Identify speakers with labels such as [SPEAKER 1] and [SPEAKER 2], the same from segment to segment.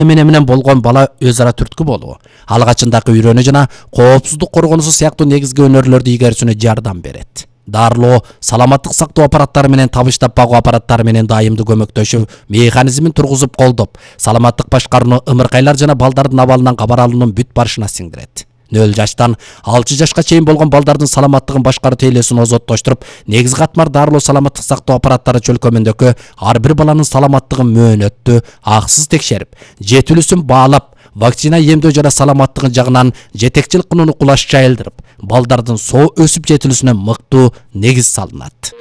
[SPEAKER 1] менен болгон бала өз ара түрткү болуу, алгачындагы үйрөнүү жана коопсуздук коргонусу сыяктуу негизги өнөрлөрдү игерүүсүнө жардам берет. Дарылоо, саламаттык сактоо аппараттары менен табыштап багуу аппараттары менен дайымдуу көмөктөшүп, механизмин тургузуп колдоп, саламаттык башкарууну ымыркайлар жана балдардын абалынан кабар алуунун бүт барышына сиңдирет. 0 жаштан 6 жашка чейин болгон балдардын саламаттыгын башкаруу тейлөөсүн озоттоштуруп, негизги катмар дарылоо саламаттык сактоо аппараттары чөлкөмүндөгү ар бир баланын саламаттыгын мөөнөттүү, аксыз текшерип, жетилүүсүн баалап, вакцина эмдөө жана саламаттыгы жагынан жетекчилик кылууну кулаш жайылдырып, балдардын соо өсүп жетилүүсүнө мыктуу негиз салынат.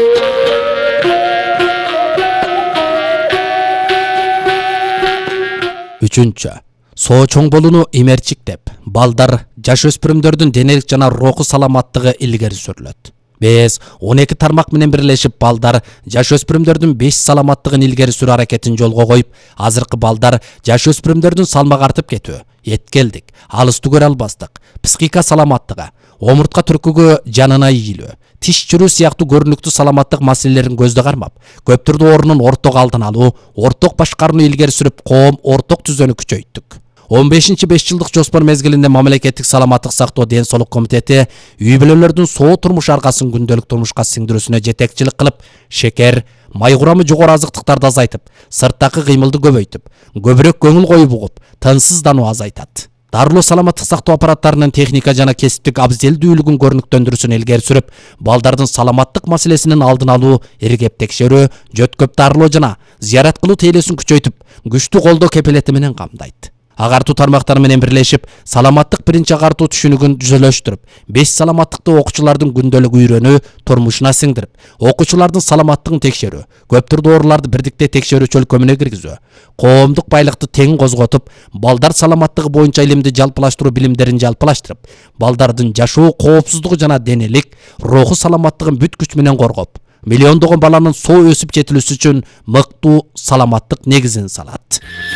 [SPEAKER 1] Үчүнчү, соо чоң болууну имерчиктеп, балдар, жаш өспүрүмдөрдүн денелик жана руху саламаттыгы илгери сүрүлөт. 5-12 тармак менен бирлешип балдар, жаш өспүрүмдөрдүн 5 саламаттыгын илгери сүрүү аракетин жолго коюп, азыркы балдар, жаш өспүрүмдөрдүн салмак артып кетүү, эткелдик, алысты көрө албастык, психика саламаттыгы, омуртка түркүгө жанына ийилүү, тиш чүрүү сыяктуу көрүнүктүү саламаттык маселелерин көздө кармап, көп түрдүү оорунун орток алдын алуу, орток башкарууну илгери сүрүп, коом орток түзөнү күчөйттүк. 15-5 жылдык жоспор мезгилинде мамлекеттик саламаттык сактоо ден соолук комитети үй бүлөлөрдүн соо турмуш аргасын күндөлүк турмушка сиңдирүүсүнө жетекчилик кылып, шекер, май курамы жогору азыктыктарды азайтып, сырттагы кыймылды көбөйтүп, көбүрөөк көңүл коюп угуп, тынчсыздануу азайтат. Дарылоо саламаттык сактоо аппараттарынын техника жана кесиптик абзелдүүлүгүн көрүнүктөндүрүүсүн илгери сүрүп, балдардын саламаттык маселесинин алдын алуу, иргеп текшерүү, жөткөп дарылоо жана зыярат кылуу тейлөөсүн күчөйтүп, күчтүү колдоо кепилети менен камдайт. Агартуу тармактары менен бирлешип, саламаттык биринчи агартуу түшүнүгүн жүзөлөштүрүп, 5 саламаттыкты окуучулардын күндөлүк үйрөнүү, турмушуна сиңдирип, окуучулардын саламаттыгын текшерүү, көп түрдүү ооруларды бирдикте текшерүү чөлкөмүнө киргизүү, коомдук байлыкты тең козготуп, балдар саламаттыгы боюнча илимди жалпылаштыруу билимдерин жалпылаштырып, балдардын жашоо коопсуздугу жана денелик, руху саламаттыгын бүт күч менен коргоп, миллиондогон баланын соо өсүп жетилүүсү үчүн мыктуу саламаттык негизин салат.